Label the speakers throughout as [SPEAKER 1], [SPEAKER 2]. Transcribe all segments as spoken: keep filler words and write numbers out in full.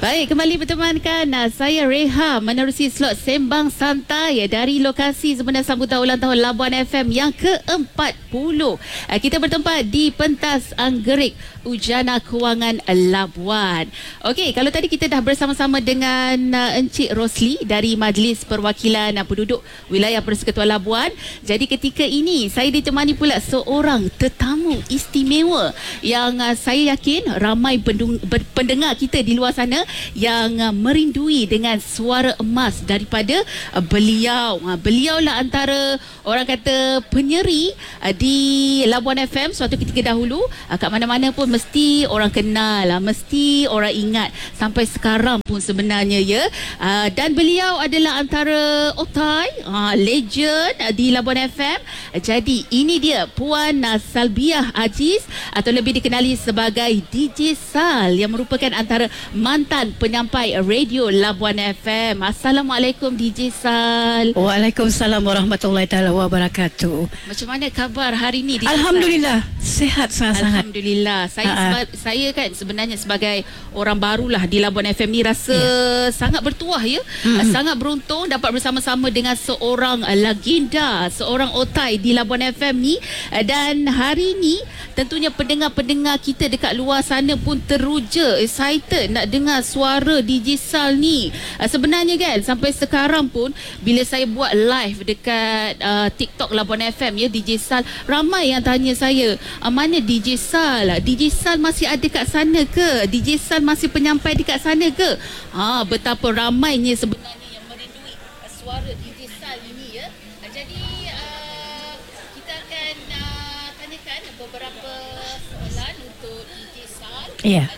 [SPEAKER 1] Baik, kembali bertemankan. Saya Reha menerusi slot Sembang Santai dari lokasi sebenar sambutan ulang tahun Labuan F M yang ke empat puluh. Kita bertempat di pentas Anggerik Ujana Kewangan Labuan. Okey, kalau tadi kita dah bersama-sama dengan Encik Rosli dari Majlis Perwakilan Penduduk Wilayah Persekutuan Labuan. Jadi ketika ini saya ditemani pula seorang tetamu istimewa yang saya yakin ramai pendengar kita di luar sana yang uh, merindui dengan suara emas daripada uh, beliau. Uh, beliau lah antara orang kata penyeri uh, di Labuan F M suatu ketika dahulu. Uh, kat mana-mana pun mesti orang kenal, uh, mesti orang ingat sampai sekarang pun sebenarnya ya. Uh, dan beliau adalah antara otai, uh, legend uh, di Labuan F M. Uh, jadi ini dia Puan uh, Salbiah Aziz atau lebih dikenali sebagai D J Sal yang merupakan antara mantan penyampai radio Labuan F M. Assalamualaikum D J Sal.
[SPEAKER 2] Waalaikumsalam warahmatullahi taala wabarakatuh.
[SPEAKER 1] Macam mana khabar hari ini D J
[SPEAKER 2] Alhamdulillah,
[SPEAKER 1] Sal?
[SPEAKER 2] Sihat sangat-sangat.
[SPEAKER 1] Alhamdulillah. Saya seba- saya kan sebenarnya sebagai orang barulah di Labuan F M ni rasa yeah. sangat bertuah ya. Mm-hmm. Sangat beruntung dapat bersama-sama dengan seorang legenda, seorang otai di Labuan F M ni. Dan hari ini tentunya pendengar-pendengar kita dekat luar sana pun teruja, excited nak dengar suara D J Sal ni. Uh, sebenarnya kan sampai sekarang pun bila saya buat live dekat uh, TikTok Labuan F M ya, D J Sal, ramai yang tanya saya, uh, mana D J Sal? D J Sal masih ada kat sana ke? D J Sal masih penyampai dekat sana ke? Ha, betapa ramainya sebenarnya yang merindui uh, suara D J Sal ini ya. Uh, jadi uh, kita akan uh, tanyakan beberapa soalan untuk D J Sal.
[SPEAKER 2] Ya. Yeah.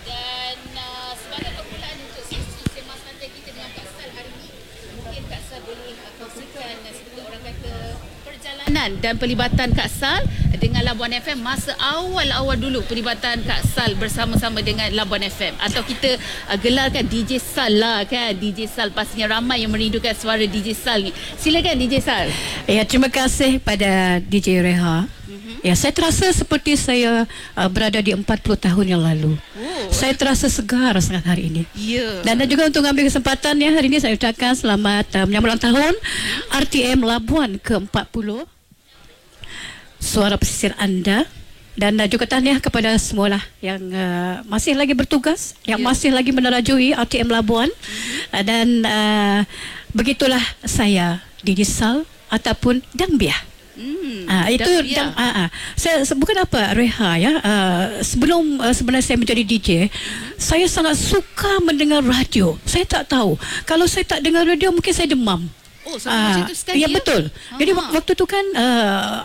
[SPEAKER 1] Dan pelibatan Kak Sal dengan Labuan F M masa awal-awal dulu pelibatan Kak Sal bersama-sama dengan Labuan F M, atau kita uh, gelarkan D J Sal lah kan. D J Sal pastinya ramai yang merindukan suara D J Sal ni. Silakan D J Sal.
[SPEAKER 2] Ya, terima kasih pada D J Reha. Mm-hmm. Ya, saya terasa seperti saya uh, berada di empat puluh tahun yang lalu. Oh. Saya terasa segar sangat hari ini.
[SPEAKER 1] Ya. Yeah.
[SPEAKER 2] Dan juga untuk ambil kesempatan ya, hari ini saya ucapkan selamat uh, menyambut ulang tahun R T M Labuan ke empat puluh. Suara pesisir anda. Dan uh, juga tahniah kepada semualah yang uh, masih lagi bertugas, yang yeah. masih lagi menerajui R T M Labuan. Mm-hmm. uh, Dan uh, begitulah saya D J Sal ataupun Dambiah. Hmm, uh, itu dam, uh, uh. saya bukan apa Reha ya. Uh, sebelum uh, sebenarnya saya menjadi D J, hmm. saya sangat suka mendengar radio. Saya tak tahu, kalau saya tak dengar radio mungkin saya demam.
[SPEAKER 1] Oh, sama uh, macam tu sekali
[SPEAKER 2] ya, ya betul. Aha. Jadi waktu tu kan uh,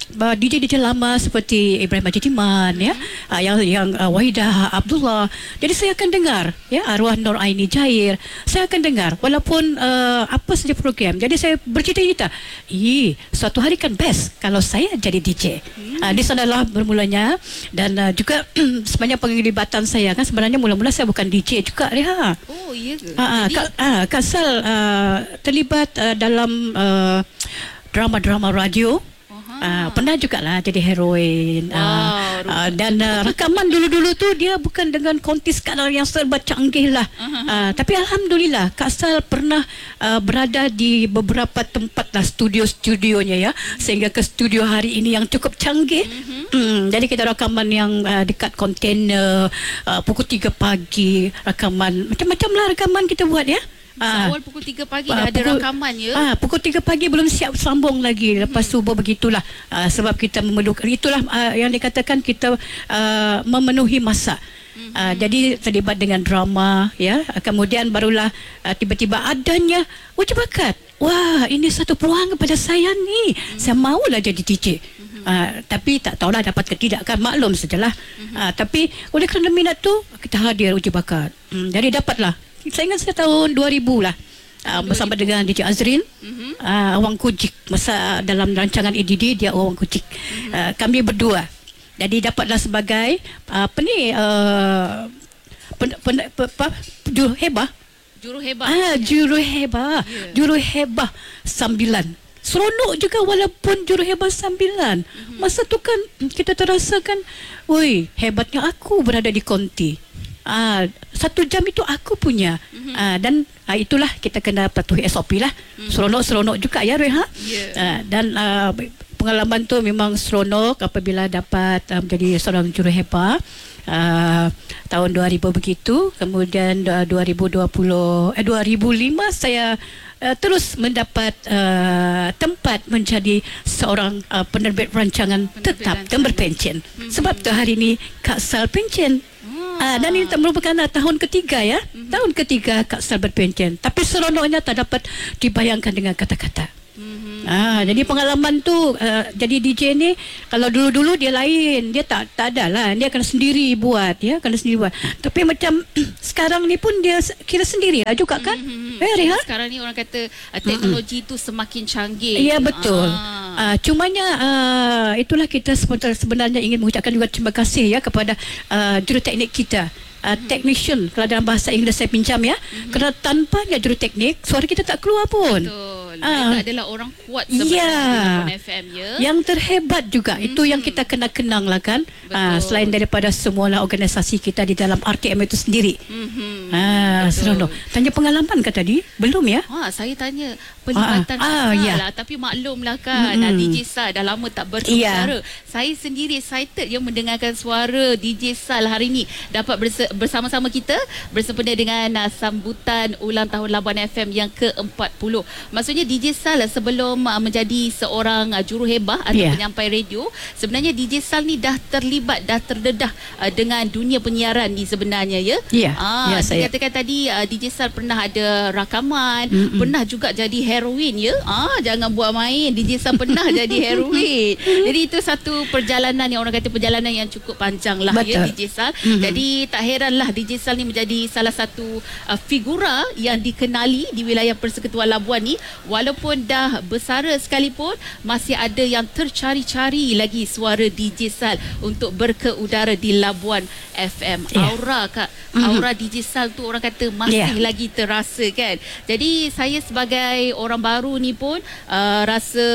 [SPEAKER 2] D J D J lama seperti Ibrahim Majidiman ya, uh, yang yang uh, Wahidah Abdullah. Jadi saya akan dengar ya, arwah Nur Aini Jair. Saya akan dengar walaupun uh, apa saja program. Jadi saya bercita-cita, "Ih, suatu hari kan best kalau saya jadi D J." Hmm. Uh, di sanalah bermulanya. Dan uh, juga sebanyak penglibatan saya kan, sebenarnya mula-mula saya bukan D J juga Reha.
[SPEAKER 1] Oh, iya ke?
[SPEAKER 2] Uh, Kak uh, Kak Sal uh, terlibat uh, dalam uh, drama-drama radio. Uh, pernah juga lah jadi heroin. Wow, uh, uh, dan uh, rakaman dulu-dulu tu dia bukan dengan konti skandal yang serba canggih lah. Uh-huh. uh, Tapi Alhamdulillah Kak Sal pernah uh, berada di beberapa tempat lah, studio-studionya ya, sehingga ke studio hari ini yang cukup canggih. Uh-huh. hmm, Jadi kita rakaman yang uh, dekat kontainer, uh, pukul tiga pagi, rakaman macam-macam lah rakaman kita buat ya.
[SPEAKER 1] Awal pukul tiga pagi dah ada pukul, rakaman ya.
[SPEAKER 2] Ah, pukul tiga pagi belum siap sambung lagi. Lepas hmm. subuh begitulah. Ah, sebab kita memerlukan, itulah ah, yang dikatakan kita ah, memenuhi masa. Hmm. Ah, jadi terlibat dengan drama ya. Kemudian barulah ah, tiba-tiba adanya uji bakat. Wah, ini satu peluang kepada saya ni. Hmm. Saya maulah jadi D J. Hmm. Ah, tapi tak tahulah dapat ke tidak kan, maklum sajalah. Hmm. Ah, tapi oleh kerana minat tu kita hadir uji bakat. Hmm, jadi dapatlah. Saya ingat saya tahun dua ribu lah, uh, bersama dengan D J Azrin, mm-hmm. uh, Awang Kujik. Masa dalam rancangan E D D dia Awang Kujik. Mm-hmm. uh, Kami berdua. Jadi dapatlah sebagai uh, apa ni, uh, pen, pen, pen, pen, juru hebah.
[SPEAKER 1] Juru hebah.
[SPEAKER 2] Ah, juru hebah. Yeah. Juru hebah sambilan. Seronok juga walaupun juru hebah sambilan. Mm-hmm. Masa tu kan kita terasakan, woi, hebatnya aku berada di konti. Ah, satu jam itu aku punya. Mm-hmm. Ah, dan ah, itulah kita kena patuhi S O P lah. Mm-hmm. Seronok-seronok juga ya Reha.
[SPEAKER 1] Yeah.
[SPEAKER 2] Ah, dan ah, pengalaman tu memang seronok apabila dapat uh, menjadi seorang juruhebah uh, tahun dua ribu begitu. Kemudian uh, dua ribu dua puluh eh dua ribu lima saya uh, terus mendapat uh, tempat menjadi seorang uh, penerbit rancangan
[SPEAKER 1] Penerbit
[SPEAKER 2] tetap
[SPEAKER 1] rancangan.
[SPEAKER 2] dan berpencen.
[SPEAKER 1] Mm-hmm.
[SPEAKER 2] Sebab tu hari ini Kak Sal pencen. Uh, dan ini merupakan uh, tahun ketiga ya. Mm-hmm. Tahun ketiga Kak Sal berpencen. Tapi seronoknya tak dapat dibayangkan dengan kata-kata. Mm-hmm. Ah, jadi pengalaman tu uh, jadi D J ni kalau dulu-dulu dia lain, dia tak tak ada lah, dia kena sendiri buat ya, kena sendiri buat. Tapi macam sekarang ni pun dia kira sendiri lah juga kan. Mm-hmm. Eh Reha?
[SPEAKER 1] Sekarang ni orang kata uh, teknologi mm-hmm. tu semakin canggih.
[SPEAKER 2] Ya betul.
[SPEAKER 1] Ah.
[SPEAKER 2] Uh, cumanya uh, itulah kita sebenarnya ingin mengucapkan juga terima kasih ya kepada uh, juruteknik kita. Uh, technician kalau dalam bahasa Inggeris saya pinjam ya. Mm-hmm. Kerana tanpanya juruteknik suara kita tak keluar pun.
[SPEAKER 1] Betul. Mereka
[SPEAKER 2] Ah.
[SPEAKER 1] adalah orang kuat sebenarnya
[SPEAKER 2] Ya.
[SPEAKER 1] di F M ya.
[SPEAKER 2] Yang terhebat juga mm-hmm. itu yang kita kena kenang lah kan. Uh, selain daripada semua organisasi kita di dalam R T M itu sendiri.
[SPEAKER 1] Mm-hmm.
[SPEAKER 2] Ah, seronok. Tanya pengalaman kah tadi? Belum ya?
[SPEAKER 1] Ha, saya tanya pelibatan
[SPEAKER 2] Ah, ah,
[SPEAKER 1] Sal
[SPEAKER 2] ya.
[SPEAKER 1] lah, tapi maklumlah kan
[SPEAKER 2] Mm-mm.
[SPEAKER 1] D J Sal dah lama tak bersuara. Saya sendiri excited yang mendengarkan suara D J Sal hari ini dapat berse- bersama-sama kita bersempena dengan uh, sambutan ulang tahun Labuan F M yang ke empat puluh. Maksudnya D J Sal sebelum uh, menjadi seorang uh, juruhebah atau
[SPEAKER 2] Yeah.
[SPEAKER 1] penyampai radio, sebenarnya D J Sal ni dah terlibat, dah terdedah uh, dengan dunia penyiaran ni sebenarnya ya.
[SPEAKER 2] Ya,
[SPEAKER 1] Ah,
[SPEAKER 2] ya, saya.
[SPEAKER 1] dikatakan tadi uh, D J Sal pernah ada rakaman,
[SPEAKER 2] Mm-mm.
[SPEAKER 1] pernah juga jadi heroin ya. Ah, jangan buat main. D J Sal pernah jadi heroin. Jadi itu satu perjalanan yang orang kata perjalanan yang cukup panjang lah ya
[SPEAKER 2] Betul.
[SPEAKER 1] D J Sal.
[SPEAKER 2] Mm-hmm.
[SPEAKER 1] Jadi tak heranlah D J Sal ni menjadi salah satu uh, figura yang dikenali di wilayah Persekutuan Labuan ni, walaupun dah bersara sekalipun masih ada yang tercari-cari lagi suara D J Sal untuk berkeudara di Labuan F M.
[SPEAKER 2] Yeah.
[SPEAKER 1] Aura Kak,
[SPEAKER 2] Mhm.
[SPEAKER 1] aura D J Sal tu orang kata masih
[SPEAKER 2] Yeah.
[SPEAKER 1] lagi terasa kan. Jadi saya sebagai orang baru ni pun uh, rasa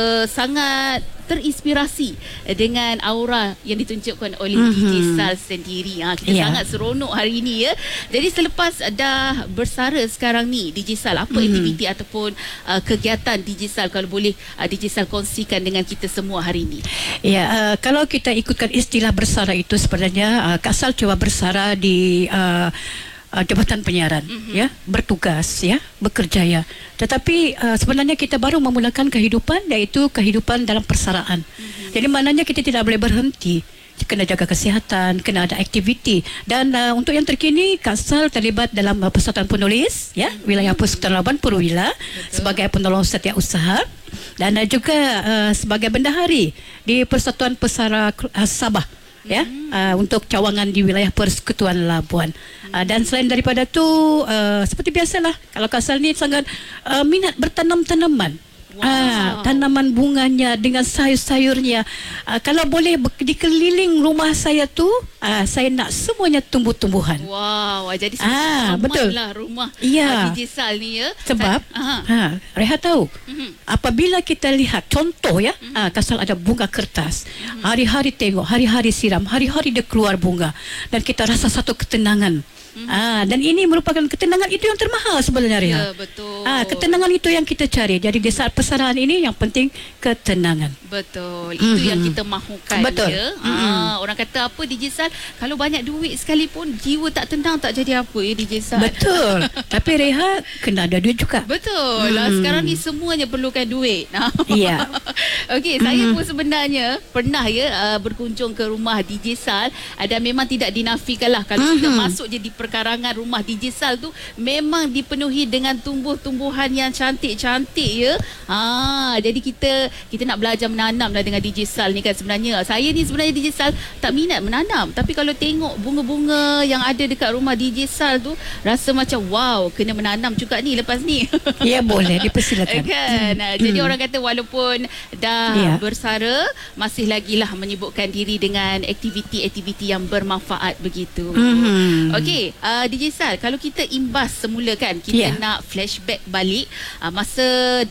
[SPEAKER 1] sangat terinspirasi dengan aura yang ditunjukkan oleh
[SPEAKER 2] Mhm.
[SPEAKER 1] D J Sal sendiri. Ha, kita
[SPEAKER 2] Ya.
[SPEAKER 1] sangat seronok hari ini ya. Jadi selepas dah bersara sekarang ni D J Sal, apa
[SPEAKER 2] Mhm.
[SPEAKER 1] aktiviti ataupun uh, kegiatan D J Sal, kalau boleh uh, D J Sal kongsikan dengan kita semua hari ini?
[SPEAKER 2] Ya, uh, kalau kita ikutkan istilah bersara itu sebenarnya uh, Kak Sal coba bersara di uh, uh, Jabatan Penyiaran, mm-hmm. ya, bertugas, ya, bekerjaya. Tetapi uh, sebenarnya kita baru memulakan kehidupan, iaitu kehidupan dalam persaraan. Mm-hmm. Jadi maknanya kita tidak boleh berhenti. Kena jaga kesihatan, kena ada aktiviti. Dan uh, untuk yang terkini, Kak Sal terlibat dalam uh, Persatuan Penulis, ya, wilayah Persekutuan Labuan Purwila, sebagai penolong setiausaha, dan uh, juga uh, sebagai bendahari di Persatuan Pesara uh, Sabah, ya, uh, untuk cawangan di wilayah Persekutuan Labuan. Uh, dan selain daripada tu, uh, seperti biasalah, kalau Kak Sal ni sangat uh, minat bertanam tanaman.
[SPEAKER 1] Wow.
[SPEAKER 2] Ah, tanaman bunganya dengan sayur-sayurnya. Ah, kalau boleh ber- dikeliling rumah saya tu, ah, saya nak semuanya tumbuh-tumbuhan.
[SPEAKER 1] Wow, jadi
[SPEAKER 2] Ah, betul.
[SPEAKER 1] lah rumah
[SPEAKER 2] Ya.
[SPEAKER 1] uh, D J Sal ni ya.
[SPEAKER 2] Sebab,
[SPEAKER 1] Saya,
[SPEAKER 2] ha, Reha tahu,
[SPEAKER 1] Mhm.
[SPEAKER 2] apabila kita lihat contoh ya, mm-hmm. ah, Kak Sal ada bunga kertas, mm-hmm. hari-hari tengok, hari-hari siram, hari-hari dia keluar bunga, dan kita rasa satu ketenangan. Mm-hmm. Ah, dan ini merupakan ketenangan itu yang termahal sebenarnya, Reha.
[SPEAKER 1] Ya, betul.
[SPEAKER 2] Ah, ketenangan itu yang kita cari. Jadi di saat persaraan ini yang penting ketenangan.
[SPEAKER 1] Betul. Itu
[SPEAKER 2] Mhm.
[SPEAKER 1] yang kita mahukan.
[SPEAKER 2] Betul.
[SPEAKER 1] Ya.
[SPEAKER 2] Mhm.
[SPEAKER 1] Ah, orang kata apa D J Sal, kalau banyak duit sekalipun jiwa tak tenang, tak jadi apa ya D J Sal.
[SPEAKER 2] Betul. Tapi Reha kena ada duit juga.
[SPEAKER 1] Betul. Lah,
[SPEAKER 2] Hmm.
[SPEAKER 1] sekarang ni semuanya perlukan duit.
[SPEAKER 2] Ya.
[SPEAKER 1] Okey, saya
[SPEAKER 2] Hmm.
[SPEAKER 1] pun sebenarnya pernah ya uh, berkunjung ke rumah D J Sal, dan memang tidak dinafikan lah kalau kita
[SPEAKER 2] Mhm.
[SPEAKER 1] masuk je di perkarangan rumah D J Sal tu memang dipenuhi dengan tumbuh-tumbuhan yang cantik-cantik ya. Ha, jadi kita kita nak belajar menanam lah dengan D J Sal ni kan sebenarnya. Saya ni sebenarnya D J Sal tak minat menanam, tapi kalau tengok bunga-bunga yang ada dekat rumah D J Sal tu rasa macam wow, kena menanam juga ni lepas ni.
[SPEAKER 2] Ya, boleh, dipersilakan.
[SPEAKER 1] Kan. Hmm. Jadi orang kata walaupun dah
[SPEAKER 2] Ya.
[SPEAKER 1] bersara, masih lagi lah menyibukkan diri dengan aktiviti-aktiviti yang bermanfaat begitu.
[SPEAKER 2] Mhm.
[SPEAKER 1] Okey, uh, D J Sal, kalau kita imbas semula kan, kita
[SPEAKER 2] Ya.
[SPEAKER 1] nak flashback balik uh, masa D J Sal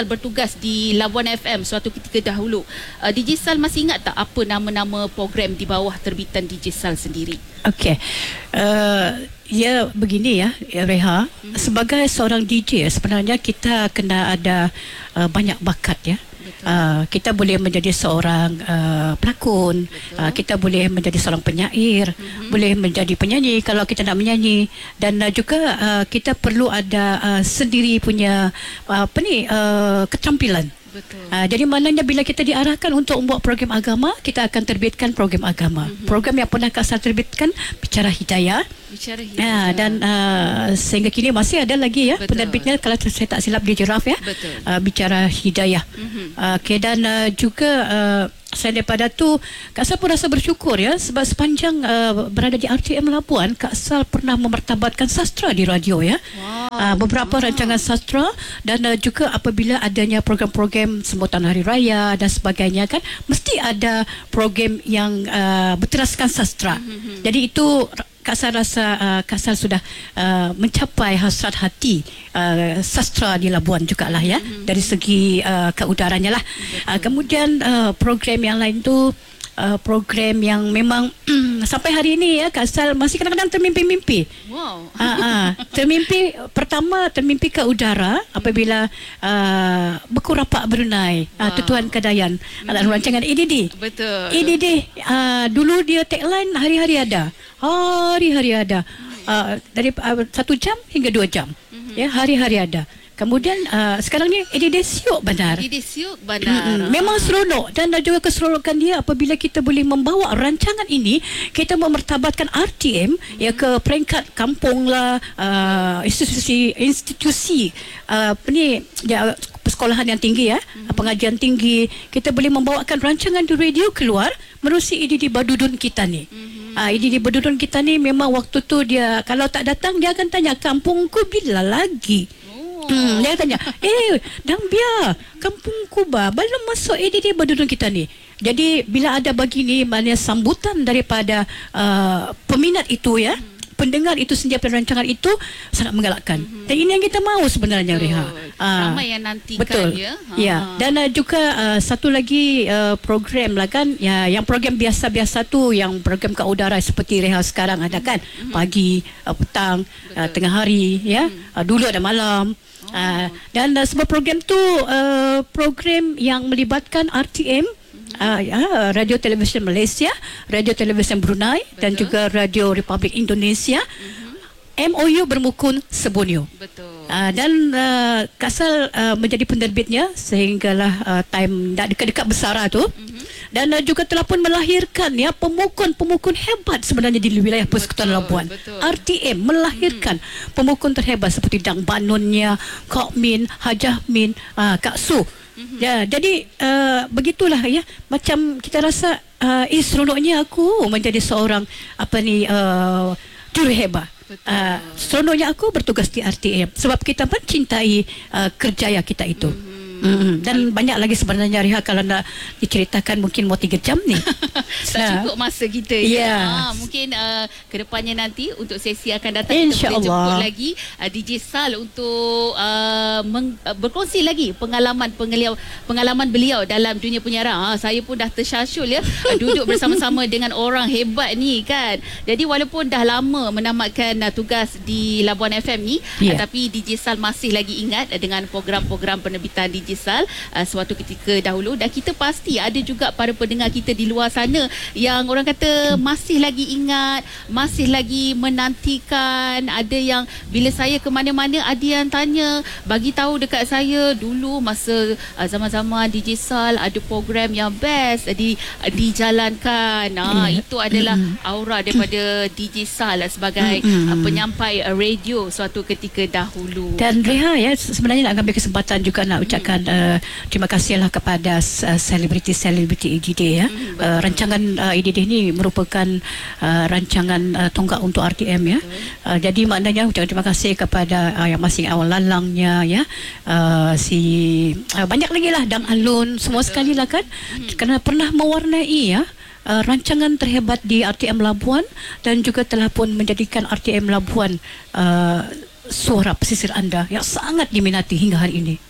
[SPEAKER 1] bertugas di Labuan F M suatu ketika dahulu. Uh, D J Sal masih ingat tak apa nama-nama program di bawah terbitan D J Sal sendiri?
[SPEAKER 2] Okey. Uh, ya begini ya, ya Reha. Mm-hmm. Sebagai seorang D J sebenarnya kita kena ada uh, banyak bakat ya. Uh, kita boleh menjadi seorang uh, pelakon, uh, kita boleh menjadi seorang penyair, mm-hmm. boleh menjadi penyanyi kalau kita nak menyanyi, dan uh, juga uh, kita perlu ada uh, sendiri punya uh, apa ni uh, keterampilan. Betul. Uh, jadi maknanya bila kita diarahkan untuk membuat program agama, kita akan terbitkan program agama. Mm-hmm. Program yang pernah Kak Sal terbitkan Bicara Hidayah. Bicara Hidayah. Uh, dan uh, sehingga kini masih ada lagi ya. Betul. Penerbitnya kalau saya tak silap di Giraf ya. Uh, Bicara Hidayah. Mm-hmm. Uh, okay, dan uh, juga uh, saya daripada tu Kak Sal pun rasa bersyukur ya, sebab sepanjang uh, berada di R T M Labuan, Kak Sal pernah memertabatkan sastra di radio ya. Wow. Uh, beberapa wow. rancangan sastra, dan uh, juga apabila adanya program-program sambutan hari raya dan sebagainya kan, mesti ada program yang uh, berteraskan sastra. Mm-hmm. Jadi itu Kak Sal rasa uh, Kak Sal sudah uh, mencapai hasrat hati uh, sastra di Labuan jugalah ya, mm-hmm. dari segi uh, keudaranya lah. Uh, kemudian uh, program yang lain tu Uh, program yang memang sampai hari ini ya Kak Sal masih kadang-kadang termimpi-mimpi. Wow. Uh, uh, termimpi pertama termimpi ke udara apabila uh, Beku Rapak Brunei, wow. uh, Tutuan Kedayan, mm-hmm. dalam rancangan E D D. Betul. E D D uh, dulu dia tagline hari-hari ada. Hari-hari ada. Uh, dari uh, satu jam hingga dua jam. Mm-hmm. Ya, hari-hari ada. Kemudian uh, sekarang ni E D D siuk benar. E D D siuk benar. Mm-hmm. Memang seronok, dan juga keseronokan dia apabila kita boleh membawa rancangan ini, kita memertabatkan R T M mm-hmm. ya ke peringkat kampung lah, uh, institusi institusi uh, apa ni ya, persekolahan yang tinggi ya, mm-hmm. pengajian tinggi. Kita boleh membawakan rancangan di radio keluar menerusi E D D Badudun kita ni. Mm-hmm. Uh, E D D Badudun kita ni memang waktu tu dia kalau tak datang dia akan tanya, kampungku bila lagi? Hmm, dia tanya, eh, Dang Bia, kampung Kuba belum masuk E D D Badudun kita ni. Jadi bila ada begini, maknanya sambutan daripada uh, peminat itu ya, pendengar itu sendiri pada rancangan itu sangat menggalakkan. Mm-hmm. Dan ini yang kita mahu sebenarnya, betul. Reha.
[SPEAKER 1] Ramai uh, yang nantikan
[SPEAKER 2] betul.
[SPEAKER 1] ya.
[SPEAKER 2] Ya. Dan uh, juga uh, satu lagi uh, program lah kan, ya, yang program biasa-biasa tu, yang program ke udara seperti Reha sekarang ada kan, mm-hmm. pagi, uh, petang, uh, tengah hari, ya. Mm. Uh, dulu ada malam. Oh. Uh, dan uh, sebuah program tu uh, program yang melibatkan R T M, uh, ya, Radio Television Malaysia, Radio Television Brunei, betul. Dan juga Radio Republik Indonesia. Mm-hmm. M O U bermukun sebunyo. Betul. Uh, dan uh, Kak Sal uh, menjadi penerbitnya sehinggalah uh, time dah dekat-dekat besara tu. Mm-hmm. Dan uh, juga telah pun melahirkan ya pemukun-pemukun hebat sebenarnya di wilayah Persekutuan Labuan. Betul. R T M melahirkan hmm. pemukun terhebat seperti Dang Banunnya, Kok Min, Hajah Min, uh, Kak Su. Hmm. Ya, jadi uh, begitulah ya. Macam kita rasa uh, eh seronoknya aku menjadi seorang apa ni uh, juruhebah. Uh, seronoknya aku bertugas di R T M sebab kita mencintai uh, kerjaya kita itu. Hmm. Hmm, dan banyak lagi sebenarnya, Reha, kalau nak diceritakan mungkin mau tiga jam ni.
[SPEAKER 1] Tak cukup masa kita ya. Yeah. Ha, mungkin uh, kedepannya nanti untuk sesi akan datang kita boleh jemput lagi uh, D J Sal untuk uh, meng, uh, berkongsi lagi pengalaman pengeliau, pengalaman beliau dalam dunia penyiaran. Ha, saya pun dah tersyasyul ya uh, duduk bersama-sama dengan orang hebat ni kan. Jadi walaupun dah lama menamatkan uh, tugas di Labuan F M ni, yeah. uh, tapi D J Sal masih lagi ingat uh, dengan program-program penerbitan D J Sal uh, suatu ketika dahulu, dan kita pasti ada juga para pendengar kita di luar sana yang orang kata masih lagi ingat, masih lagi menantikan. Ada yang bila saya ke mana-mana ada yang tanya, bagi tahu dekat saya dulu masa uh, zaman-zaman D J Sal ada program yang best uh, di uh, dijalankan. Uh, yeah. Itu adalah aura daripada D J Sal uh, sebagai uh, penyampai uh, radio suatu ketika dahulu.
[SPEAKER 2] Dan Reha ya, sebenarnya nak ambil kesempatan juga nak ucapkan Uh, terima kasihlah kepada uh, selebriti-selebriti E D D ya. Mm, uh, rancangan uh, E D D ini merupakan uh, rancangan uh, tonggak untuk R T M ya. Uh, jadi maknanya ucapkan terima kasih kepada uh, yang masing awal lalangnya ya. Uh, si uh, banyak lagi lah Dang Alun semua sekali lah kan. Mm. Kerana pernah mewarnai ya Uh, rancangan terhebat di R T M Labuan, dan juga telah pun menjadikan R T M Labuan uh, suara pesisir anda yang sangat diminati hingga hari ini.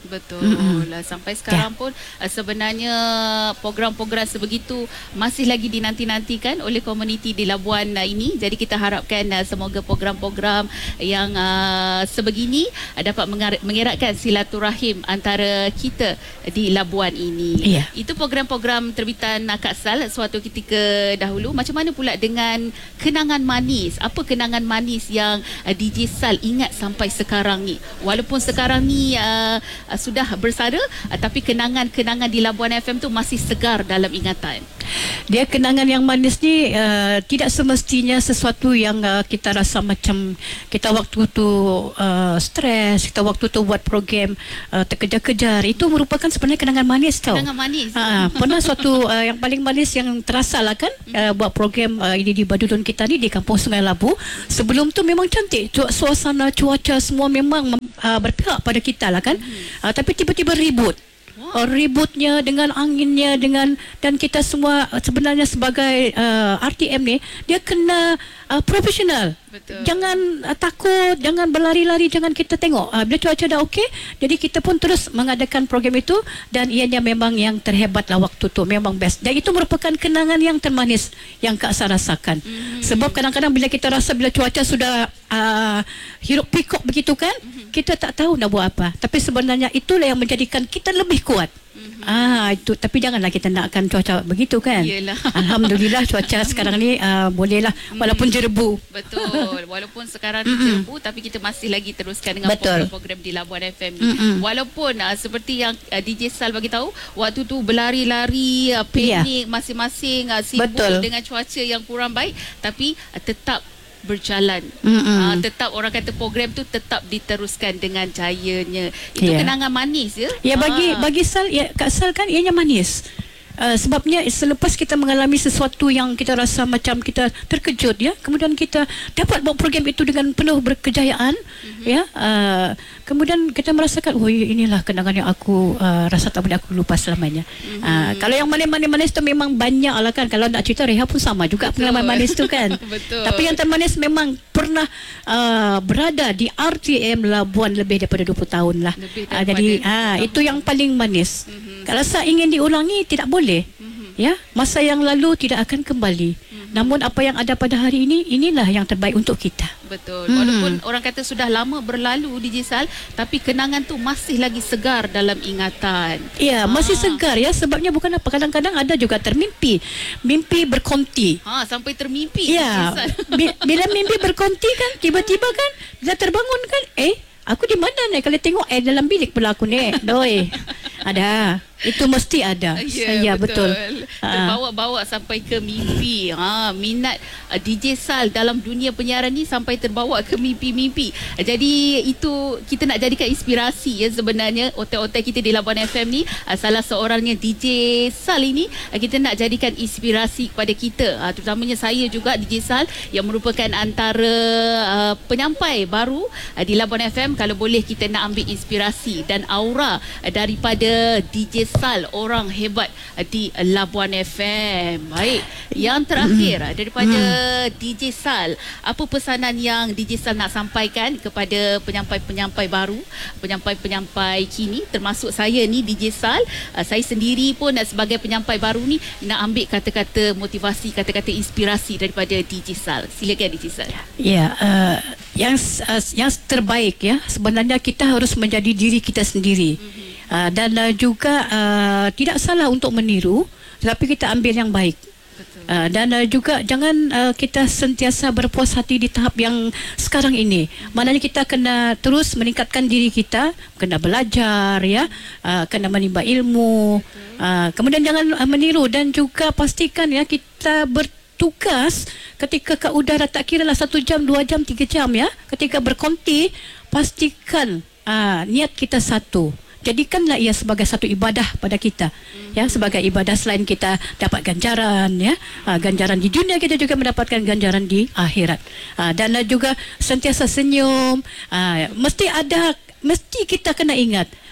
[SPEAKER 1] Betul. Mm-hmm. Sampai sekarang yeah. pun uh, sebenarnya program-program sebegitu masih lagi dinanti-nantikan oleh komuniti di Labuan uh, ini. Jadi kita harapkan uh, semoga program-program yang uh, sebegini uh, dapat mengar- mengeratkan silaturahim antara kita di Labuan ini.
[SPEAKER 2] Yeah.
[SPEAKER 1] Itu program-program terbitan uh, Kak Sal suatu ketika dahulu. Macam mana pula dengan kenangan manis? Apa kenangan manis yang uh, D J Sal ingat sampai sekarang ni? Walaupun sekarang ni uh, uh, sudah bersara, uh, tapi kenangan-kenangan di Labuan F M tu masih segar dalam ingatan.
[SPEAKER 2] Dia kenangan yang manis ni uh, tidak semestinya sesuatu yang uh, kita rasa macam kita waktu tu uh, stres, kita waktu tu buat program uh, terkejar-kejar. Itu merupakan sebenarnya kenangan manis tau.
[SPEAKER 1] Kenangan manis.
[SPEAKER 2] Uh, pernah suatu uh, yang paling manis yang terasa lah kan, uh, buat program uh, ini di Badutun kita ni di Kampung Sungai Labu. Sebelum tu memang cantik, suasana cuaca semua memang uh, berpihak pada kita lah kan. Uh, tapi tiba-tiba ribut. Uh, ributnya dengan anginnya dengan dan kita semua uh, sebenarnya sebagai uh, R T M ni dia kena uh, profesional.
[SPEAKER 1] Betul.
[SPEAKER 2] Jangan uh, takut, jangan berlari-lari, jangan kita tengok uh, bila cuaca dah okey, jadi kita pun terus mengadakan program itu dan ianya memang yang terhebat lah waktu tu, memang best. Dan itu merupakan kenangan yang termanis yang Kak Sa rasakan. Mm-hmm. Sebab kadang-kadang bila kita rasa bila cuaca sudah uh, hiruk pikuk begitu kan, mm-hmm. kita tak tahu nak buat apa. Tapi sebenarnya itulah yang menjadikan kita lebih kuat. Mm-hmm. Ah itu, tapi janganlah kita nakkan cuaca begitu kan.
[SPEAKER 1] Yelah.
[SPEAKER 2] Alhamdulillah cuaca sekarang ni uh, bolehlah walaupun jerebu.
[SPEAKER 1] Betul. Walaupun sekarang ni jerebu, tapi kita masih lagi teruskan dengan
[SPEAKER 2] Betul.
[SPEAKER 1] program-program di Labuan F M ni. Mm-mm. Walaupun uh, seperti yang uh, D J Sal bagi tahu, waktu tu berlari-lari, uh, panik, yeah. masing-masing uh, sibuk
[SPEAKER 2] Betul.
[SPEAKER 1] dengan cuaca yang kurang baik, tapi uh, tetap berjalan. Uh, tetap orang kata program tu tetap diteruskan dengan jayanya. Itu yeah. kenangan manis ya.
[SPEAKER 2] Ya bagi ha. bagi Sal, ya Kak Sal kan ianya manis. Uh, sebabnya selepas kita mengalami sesuatu yang kita rasa macam kita terkejut ya, kemudian kita dapat buat program itu dengan penuh berkejayaan, mm-hmm. ya, uh, kemudian kita merasakan oh inilah kenangan yang aku uh, rasa tak boleh aku lupa selamanya. Mm-hmm. uh, kalau yang manis-manis tu memang banyak lah kan, kalau nak cerita Reha pun sama juga. Betul. Pengalaman manis tu kan.
[SPEAKER 1] Betul.
[SPEAKER 2] Tapi yang termanis memang pernah uh, berada di R T M Labuan lebih daripada dua puluh tahun lah. Uh, jadi uh, itu yang paling manis. Mm-hmm. Kalau saya ingin diulangi tidak boleh. Mm-hmm. Ya, masa yang lalu tidak akan kembali. Mm-hmm. Namun apa yang ada pada hari ini, inilah yang terbaik untuk kita.
[SPEAKER 1] Betul. Mm-hmm. Walaupun orang kata sudah lama berlalu D J Sal, tapi kenangan tu masih lagi segar dalam ingatan.
[SPEAKER 2] Ya, masih ah. segar ya, sebabnya bukan apa, kadang-kadang ada juga termimpi. Mimpi berkonti.
[SPEAKER 1] Ha, sampai termimpi.
[SPEAKER 2] Ya. Bila mimpi berkonti kan, tiba-tiba kan bila terbangun kan, eh aku di mana ni? Kalau tengok eh dalam bilik pula aku ni. Doi. Ada. Itu mesti ada.
[SPEAKER 1] Ya,
[SPEAKER 2] ya betul.
[SPEAKER 1] betul. Terbawa-bawa sampai ke mimpi. Ha, minat uh, D J Sal dalam dunia penyiaran ni sampai terbawa ke mimpi-mimpi. Jadi itu kita nak jadikan inspirasi ya sebenarnya otak-otak kita di Labuan F M ni. Uh, salah seorangnya D J Sal ini uh, kita nak jadikan inspirasi kepada kita. Uh, terutamanya saya juga D J Sal yang merupakan antara uh, penyampai baru uh, di Labuan F M. Kalau boleh kita nak ambil inspirasi dan aura uh, daripada D J Sal, orang hebat di Labuan F M. Baik, yang terakhir mm. daripada mm. D J Sal, apa pesanan yang D J Sal nak sampaikan kepada penyampai-penyampai baru, penyampai-penyampai kini, termasuk saya ni D J Sal. uh, Saya sendiri pun uh, sebagai penyampai baru ni nak ambil kata-kata motivasi, kata-kata inspirasi daripada D J Sal. Silakan D J Sal.
[SPEAKER 2] Ya, uh, yang uh, yang terbaik ya, sebenarnya kita harus menjadi diri kita sendiri. Mm-hmm. Uh, dan uh, juga uh, tidak salah untuk meniru, tetapi kita ambil yang baik. Uh, dan uh, juga jangan uh, kita sentiasa berpuas hati di tahap yang sekarang ini. Maknanya kita kena terus meningkatkan diri kita, kena belajar ya, uh, kena menimba ilmu. Uh, kemudian jangan uh, meniru dan juga pastikan ya kita bertugas ketika ke udara, tak kira lah satu jam, dua jam, tiga jam ya. Ketika berkonti, pastikan uh, niat kita satu. Jadikanlah ia sebagai satu ibadah pada kita, ya, sebagai ibadah selain kita dapat ganjaran ya, uh, ganjaran di dunia, kita juga mendapatkan ganjaran di akhirat. Uh, dan uh, juga sentiasa senyum. Uh, mesti ada, mesti kita kena ingat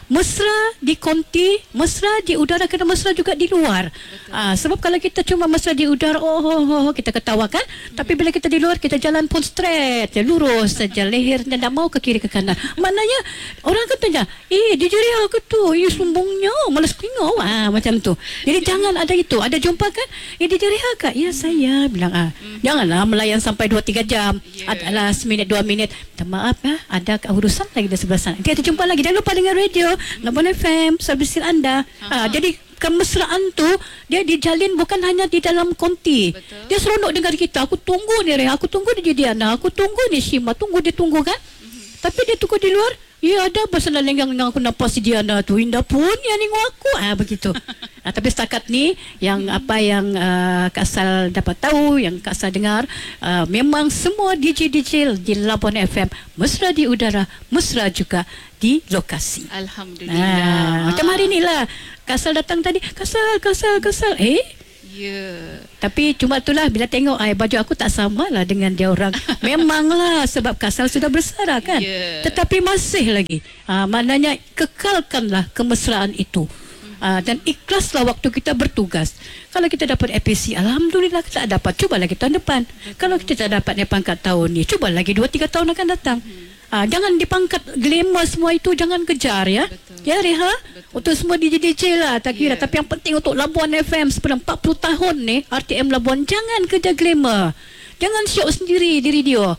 [SPEAKER 2] mesra di konti, mesra di udara, kena mesra juga di luar. Ah, sebab kalau kita cuma mesra di udara, oh, oh, oh kita ketawa kan. Hmm. Tapi bila kita di luar, kita jalan pun straight, ya, lurus saja, lehernya tak mau ke kiri ke kanan. Maknanya orang katanya, eh dia Reha ke tu, eh sombongnya, malas tengok, ah macam tu. Jadi jangan ada itu. Ada jumpa kan? Eh dia Reha kak? Ya saya bilang ah, hmm. janganlah melayan sampai dua tiga jam. Yeah. Adalah seminit dua minit. Minta maaf ya, ada urusan lagi di sebelah sana. Nanti kita jumpa lagi. Jangan lupa dengar radio Labuan F M, servisi anda. Ah, jadi kemesraan tu dia dijalin bukan hanya di dalam konti. Betul. Dia seronok dengar kita. Aku tunggu ni Reha, aku tunggu dia Diana, aku tunggu ni Shima, tunggu dia tunggu kan. Mm-hmm. Tapi dia tunggu di luar. Ya ada pasal lenggang yang aku nampak si Diana tu indah pun yang tengok aku ah begitu. Ah, tapi setakat ni yang apa yang uh, Kak Sal dapat tahu, yang Kak Sal dengar, uh, memang semua D J D J di Labuan F M mesra di udara, mesra juga di lokasi.
[SPEAKER 1] Alhamdulillah.
[SPEAKER 2] Ah, macam hari ni lah Kak Sal datang tadi, Kak Sal, Kak Sal, Kak Sal. Eh
[SPEAKER 1] ya. Yeah.
[SPEAKER 2] Tapi cuma itulah bila tengok ay, baju aku tak sama lah dengan dia orang. Memanglah sebab Kak Sal sudah besar kan. Yeah. Tetapi masih lagi. Ha, maknanya kekalkanlah kemesraan itu. Ha, dan ikhlaslah waktu kita bertugas. Kalau kita dapat A P C, alhamdulillah kita dapat. Cuba lagi tahun depan. Betul. Kalau kita tak dapat pangkat tahun ni, cuba lagi dua tiga tahun akan datang. Hmm. Ha, jangan dipangkat glamour semua itu, jangan kejar ya. Betul. Ya Reha, betul. Untuk semua D J D J lah tak kira, yeah. Tapi yang penting untuk Labuan F M sepanjang empat puluh tahun ni R T M Labuan, jangan kejar glamour. Jangan syok sendiri di radio.